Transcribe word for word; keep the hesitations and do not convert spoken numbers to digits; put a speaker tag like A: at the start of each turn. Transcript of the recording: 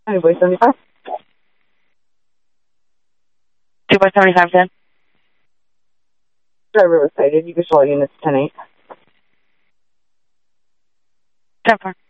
A: County Boy seventy-five.
B: two by seventy-five ten.
A: Driver was cited. You can show all units ten eight.
B: ten four.